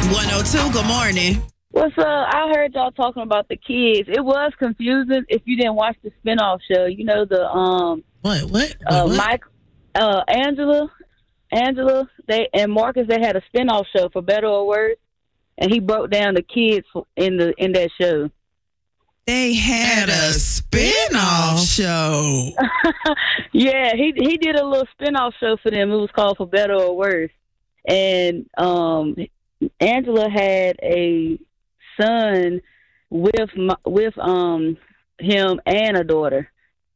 102, good morning. What's up? I heard y'all talking about the kids. It was confusing if you didn't watch the spinoff show. You know the What? Mike, Angela, they and Marcus. They had a spinoff show for better or worse, and he broke down the kids in that show. They had a spinoff show. Yeah, he did a little spinoff show for them. It was called For Better or Worse, and Angela had a son with him and a daughter.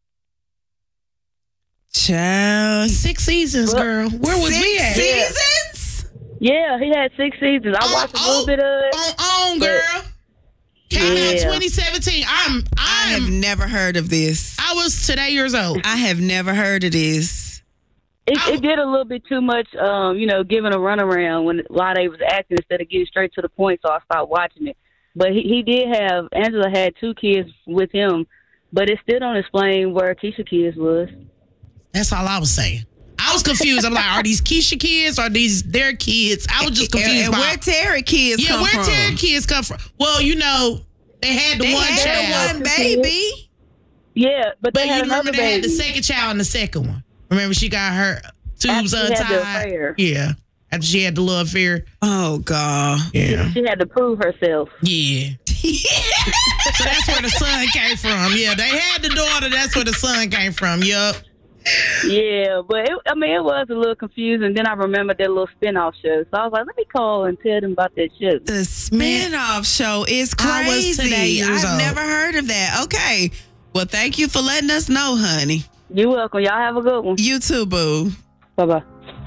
Child, 6 seasons, girl. Where was we at? Seasons? Yeah, he had 6 seasons. I watched a little bit of it. On, girl. Count out 2017. I have never heard of this. I was today years old. I have never heard of this. It did a little bit too much, giving a runaround while they was acting instead of getting straight to the point, so I stopped watching it. But Angela had 2 kids with him, but it still don't explain where Keisha kids was. That's all I was saying. I was confused. I'm like, are these Keisha kids? Are these their kids? I was just confused. And where Terry kids come from? Yeah, where Terry kids come from? Well, they had the one child. One baby. Yeah, but they you had remember another they had baby. the second child and the second one. Remember she got her tubes After she had the untied? affair. Yeah. After she had the little affair. Oh, God. Yeah. She had to prove herself. Yeah. So that's where the son came from. Yeah, they had the daughter. That's where the son came from. Yup. Yeah, but it was a little confusing. Then I remembered that little spinoff show. So I was like, let me call and tell them about that show. The spinoff show is I was today crazy. years I've old. never heard of that. Okay. Well, thank you for letting us know, honey. You're welcome. Y'all have a good one. You too, boo. Bye-bye.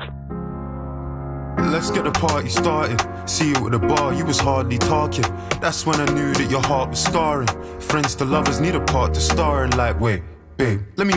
Let's get the party started. See you at the bar, you was hardly talking. That's when I knew that your heart was scarring. Friends to lovers need a part to star in. Like, wait, babe, let me